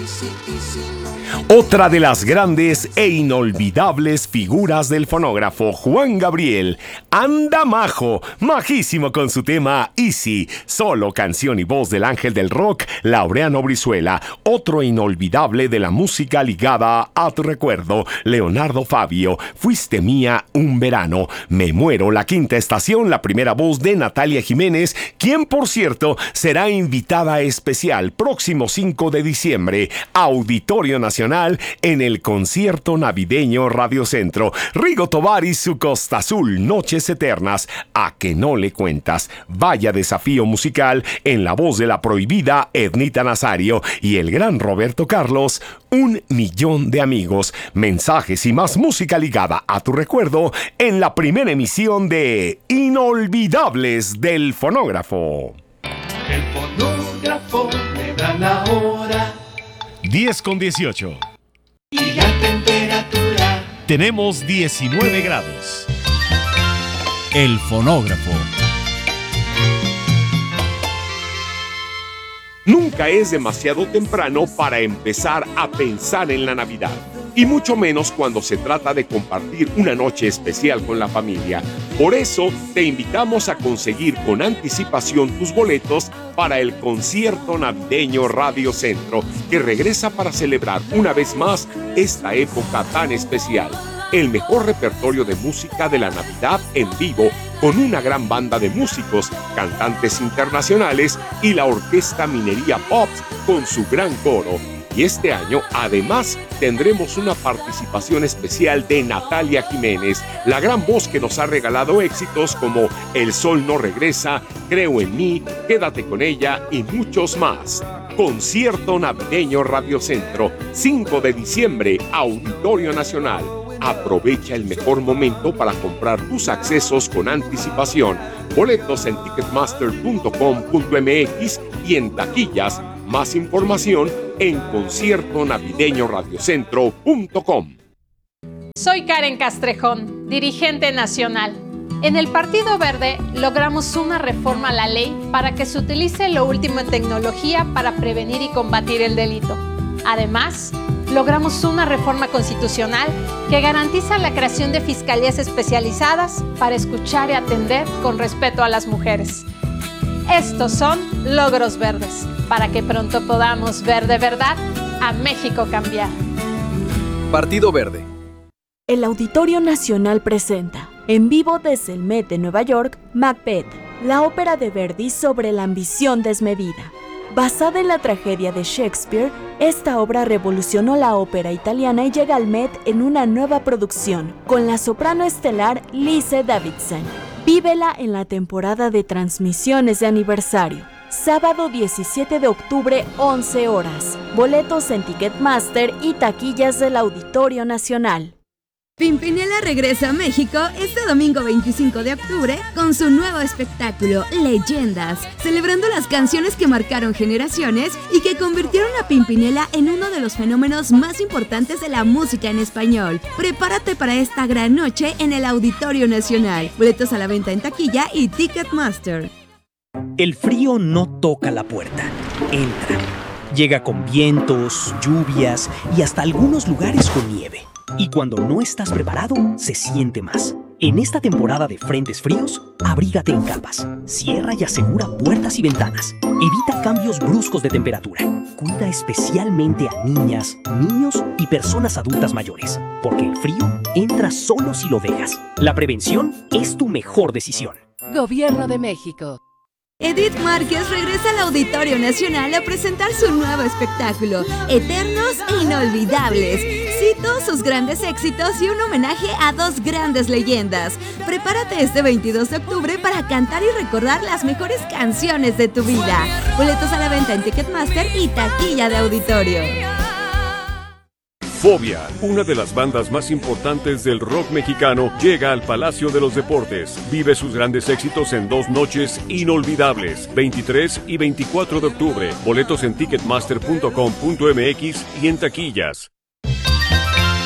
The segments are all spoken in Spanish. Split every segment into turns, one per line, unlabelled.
Otra de las grandes e inolvidables figuras del fonógrafo, Juan Gabriel, anda majo, majísimo con su tema Easy, solo canción y voz del ángel del rock, Laureano Brizuela. Otro inolvidable de la música ligada a tu recuerdo, Leonardo Fabio, Fuiste mía un verano, Me muero, La quinta estación, la primera voz de Natalia Jiménez, quien por cierto será invitada especial próximo 5 de diciembre, Auditorio Nacional, en el concierto navideño Radio Centro. Rigo Tobar y su Costa Azul, Noches Eternas, ¿a que no le cuentas? Vaya desafío musical en la voz de la prohibida Ednita Nazario y el gran Roberto Carlos, Un millón de amigos, mensajes y más música ligada a tu recuerdo en la primera emisión de Inolvidables del Fonógrafo.
El fonógrafo me da la hora.
10:18.
Y la temperatura.
Tenemos 19 grados. El fonógrafo.
Nunca es demasiado temprano para empezar a pensar en la Navidad, y mucho menos cuando se trata de compartir una noche especial con la familia. Por eso, te invitamos a conseguir con anticipación tus boletos para el concierto navideño Radio Centro, que regresa para celebrar una vez más esta época tan especial. El mejor repertorio de música de la Navidad en vivo, con una gran banda de músicos, cantantes internacionales y la Orquesta Minería Pops con su gran coro. Y este año, además, tendremos una participación especial de Natalia Jiménez, la gran voz que nos ha regalado éxitos como El sol no regresa, Creo en mí, Quédate con ella y muchos más. Concierto navideño Radio Centro, 5 de diciembre, Auditorio Nacional. Aprovecha el mejor momento para comprar tus accesos con anticipación. Boletos en ticketmaster.com.mx y en taquillas. Más información en conciertonavideñoradiocentro.com.
Soy Karen Castrejón, dirigente nacional. En el Partido Verde logramos una reforma a la ley para que se utilice lo último en tecnología para prevenir y combatir el delito. Además, logramos una reforma constitucional que garantiza la creación de fiscalías especializadas para escuchar y atender con respeto a las mujeres. Estos son logros verdes, para que pronto podamos ver de verdad a México cambiar.
Partido Verde.
El Auditorio Nacional presenta, en vivo desde el Met de Nueva York, Macbeth, la ópera de Verdi sobre la ambición desmedida. Basada en la tragedia de Shakespeare, esta obra revolucionó la ópera italiana y llega al Met en una nueva producción, con la soprano estelar Lise Davidson. Vívela en la temporada de transmisiones de aniversario. Sábado 17 de octubre, 11 horas. Boletos en Ticketmaster y taquillas del Auditorio Nacional.
Pimpinela regresa a México este domingo 25 de octubre con su nuevo espectáculo, Leyendas, celebrando las canciones que marcaron generaciones y que convirtieron a Pimpinela en uno de los fenómenos más importantes de la música en español. Prepárate para esta gran noche en el Auditorio Nacional. Boletos a la venta en taquilla y Ticketmaster.
El frío no toca la puerta, entra. Llega con vientos, lluvias y hasta algunos lugares con nieve. Y cuando no estás preparado, se siente más. En esta temporada de frentes fríos, abrígate en capas. Cierra y asegura puertas y ventanas. Evita cambios bruscos de temperatura. Cuida especialmente a niñas, niños y personas adultas mayores, porque el frío entra solo si lo dejas. La prevención es tu mejor decisión.
Gobierno de México.
Edith Márquez regresa al Auditorio Nacional a presentar su nuevo espectáculo, Eternos e Inolvidables. Cito sus grandes éxitos y un homenaje a dos grandes leyendas. Prepárate este 22 de octubre para cantar y recordar las mejores canciones de tu vida. Boletos a la venta en Ticketmaster y taquilla de auditorio.
Fobia, una de las bandas más importantes del rock mexicano, llega al Palacio de los Deportes. Vive sus grandes éxitos en 2 noches inolvidables, 23 y 24 de octubre. Boletos en ticketmaster.com.mx y en taquillas.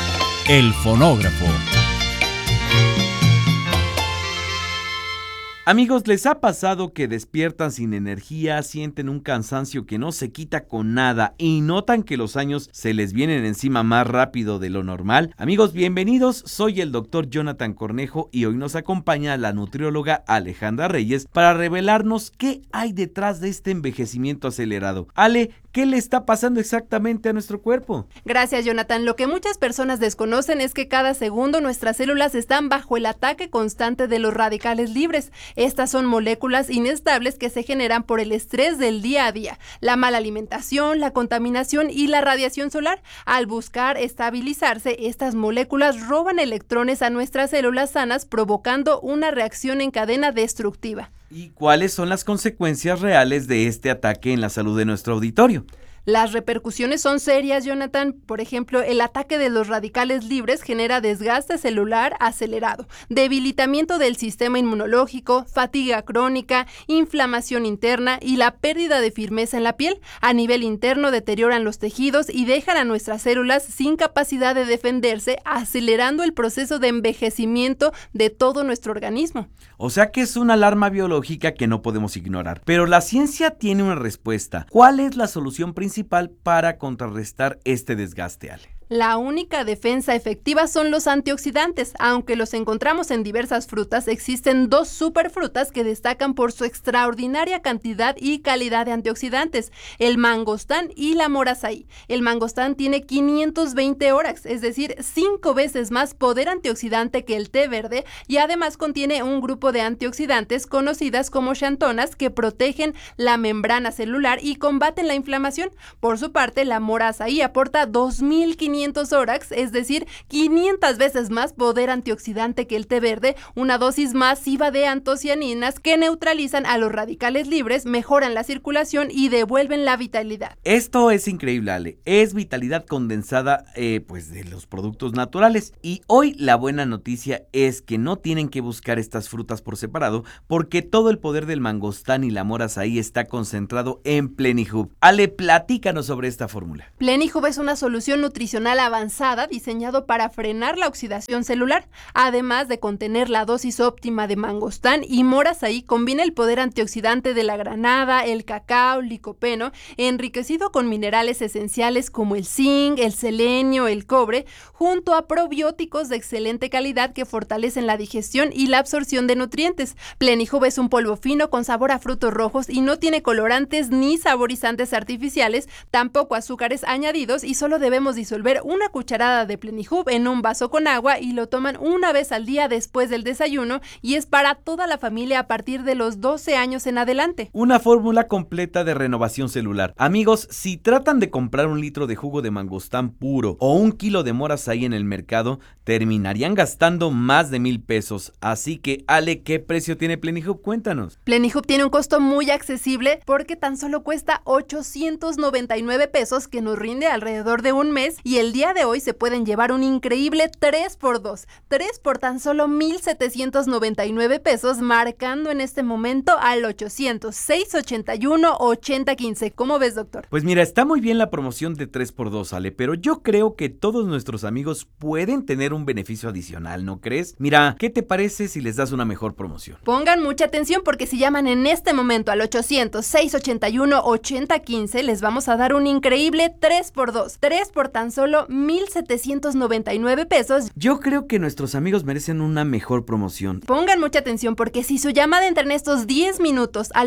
El fonógrafo.
Amigos, ¿les ha pasado que despiertan sin energía, sienten un cansancio que no se quita con nada y notan que los años se les vienen encima más rápido de lo normal? Amigos, bienvenidos, soy el doctor Jonathan Cornejo y hoy nos acompaña la nutrióloga Alejandra Reyes para revelarnos qué hay detrás de este envejecimiento acelerado. Ale, ¿qué le está pasando exactamente a nuestro cuerpo?
Gracias, Jonathan. Lo que muchas personas desconocen es que cada segundo nuestras células están bajo el ataque constante de los radicales libres. Estas son moléculas inestables que se generan por el estrés del día a día, la mala alimentación, la contaminación y la radiación solar. Al buscar estabilizarse, estas moléculas roban electrones a nuestras células sanas, provocando una reacción en cadena destructiva.
¿Y cuáles son las consecuencias reales de este ataque en la salud de nuestro auditorio?
Las repercusiones son serias, Jonathan. Por ejemplo, el ataque de los radicales libres genera desgaste celular acelerado, debilitamiento del sistema inmunológico, fatiga crónica, inflamación interna y la pérdida de firmeza en la piel. A nivel interno deterioran los tejidos y dejan a nuestras células sin capacidad de defenderse, acelerando el proceso de envejecimiento de todo nuestro organismo.
O sea que es una alarma biológica que no podemos ignorar. Pero la ciencia tiene una respuesta. ¿Cuál es la solución principal para contrarrestar este desgaste, Ale?
La única defensa efectiva son los antioxidantes. Aunque los encontramos en diversas frutas, existen dos superfrutas que destacan por su extraordinaria cantidad y calidad de antioxidantes: el mangostán y la morazaí. El mangostán tiene 520 ORAX, es decir, 5 veces más poder antioxidante que el té verde, y además contiene un grupo de antioxidantes conocidas como xantonas que protegen la membrana celular y combaten la inflamación. Por su parte, la morazaí aporta 2500 ORAX, es decir, 500 veces más poder antioxidante que el té verde, una dosis masiva de antocianinas que neutralizan a los radicales libres, mejoran la circulación y devuelven la vitalidad.
Esto es increíble, Ale. Es vitalidad condensada pues de los productos naturales. Y hoy la buena noticia es que no tienen que buscar estas frutas por separado, porque todo el poder del mangostán y la morazaí está concentrado en Plenihub. Ale, platícanos sobre esta fórmula.
Plenihub es una solución nutricional avanzada diseñado para frenar la oxidación celular. Además de contener la dosis óptima de mangostán y morazaí, combina el poder antioxidante de la granada, el cacao, licopeno, enriquecido con minerales esenciales como el zinc, el selenio, el cobre, junto a probióticos de excelente calidad que fortalecen la digestión y la absorción de nutrientes. Plenihub es un polvo fino con sabor a frutos rojos y no tiene colorantes ni saborizantes artificiales, tampoco azúcares añadidos, y solo debemos disolver una cucharada de Plenihub en un vaso con agua y lo toman una vez al día después del desayuno, y es para toda la familia a partir de los 12 años en adelante.
Una fórmula completa de renovación celular. Amigos, si tratan de comprar un litro de jugo de mangostán puro o un kilo de morazaí en el mercado, terminarían gastando más de 1,000 pesos. Así que, Ale, ¿qué precio tiene Plenihub? Cuéntanos.
Plenihub tiene un costo muy accesible porque tan solo cuesta 899 pesos, que nos rinde alrededor de un mes, y el día de hoy se pueden llevar un increíble 3x2, 3 por tan solo 1,799 pesos, marcando en este momento al 800-681-8015. ¿Cómo ves, doctor?
Pues mira, está muy bien la promoción de 3x2, Ale, pero yo creo que todos nuestros amigos pueden tener un beneficio adicional, ¿no crees? Mira, ¿qué te parece si les das una mejor promoción?
Pongan mucha atención, porque si llaman en este momento al 800-681-8015, les vamos a dar un increíble 3x2, 3 por tan solo 1,799 pesos.
Yo creo que nuestros amigos merecen una mejor promoción.
Pongan mucha atención, porque si su llamada entra en estos 10 minutos al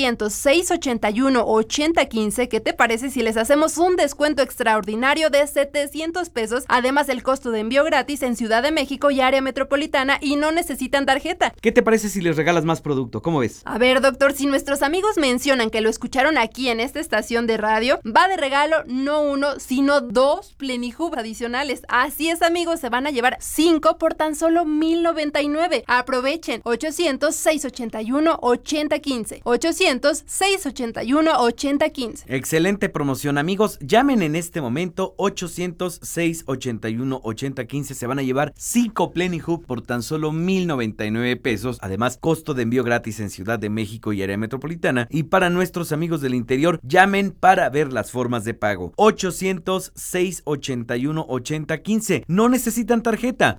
800-681-8015, ¿qué te parece si les hacemos un descuento extraordinario de 700 pesos? Además, el costo de envío gratis en Ciudad de México y área metropolitana, y no necesitan tarjeta.
¿Qué te parece si les regalas más producto? ¿Cómo ves?
A ver, doctor, si nuestros amigos mencionan que lo escucharon aquí en esta estación de radio, va de regalo no uno, sino 2 Plenihub adicionales. Así es, amigos, se van a llevar 5 por tan solo 1,099. Aprovechen. 800-681-8015. 800-681-8015.
Excelente promoción, amigos. Llamen en este momento 800-681-8015. Se van a llevar 5 Plenihub por tan solo 1,099 pesos. Además, costo de envío gratis en Ciudad de México y área metropolitana. Y para nuestros amigos del interior, llamen para ver las formas de pago. 800-681-8015. 800-681-8015. No necesitan tarjeta.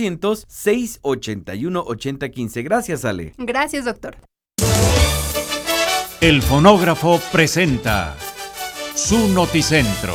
800-681-8015. Gracias, Ale.
Gracias, doctor.
El fonógrafo presenta su noticentro.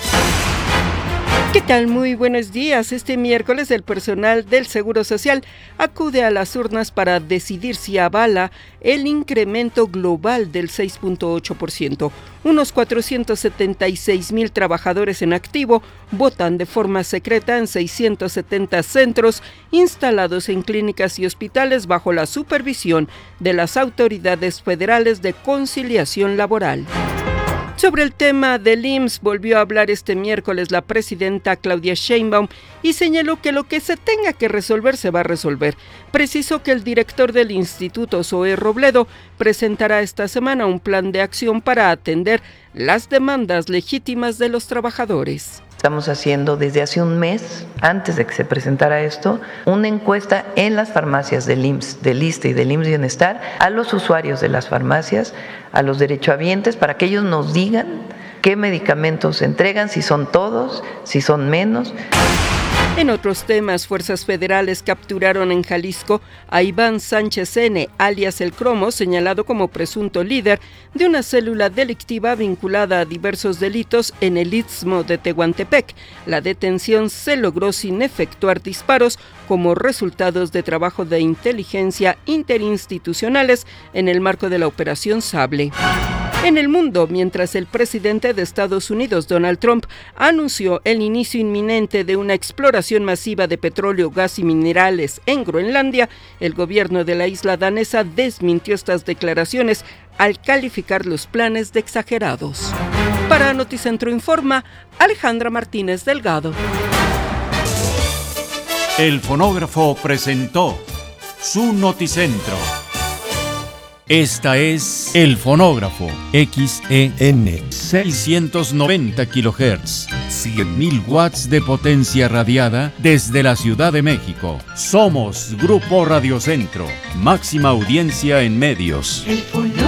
¿Qué tal? Muy buenos días. Este miércoles el personal del Seguro Social acude a las urnas para decidir si avala el incremento global del 6.8%. Unos 476,000 trabajadores en activo votan de forma secreta en 670 centros instalados en clínicas y hospitales bajo la supervisión de las autoridades federales de conciliación laboral. Sobre el tema del IMSS volvió a hablar este miércoles la presidenta Claudia Sheinbaum y señaló que lo que se tenga que resolver se va a resolver. Precisó que el director del instituto, Zoé Robledo, presentará esta semana un plan de acción para atender las demandas legítimas de los trabajadores.
Estamos haciendo desde hace un mes, antes de que se presentara esto, una encuesta en las farmacias del IMSS, del ISSSTE y del IMSS Bienestar, a los usuarios de las farmacias, a los derechohabientes, para que ellos nos digan qué medicamentos se entregan, si son todos, si son menos.
En otros temas, fuerzas federales capturaron en Jalisco a Iván Sánchez N., alias El Cromo, señalado como presunto líder de una célula delictiva vinculada a diversos delitos en el Istmo de Tehuantepec. La detención se logró sin efectuar disparos como resultados de trabajo de inteligencia interinstitucionales en el marco de la Operación Sable. En el mundo, mientras el presidente de Estados Unidos, Donald Trump, anunció el inicio inminente de una exploración masiva de petróleo, gas y minerales en Groenlandia, el gobierno de la isla danesa desmintió estas declaraciones al calificar los planes de exagerados. Para Noticentro Informa, Alejandra Martínez Delgado.
El fonógrafo presentó su noticentro. Esta es El Fonógrafo, XEN 690 kHz, 100.000 watts de potencia radiada desde la Ciudad de México. Somos Grupo Radio Centro, máxima audiencia en medios.
El Fonógrafo.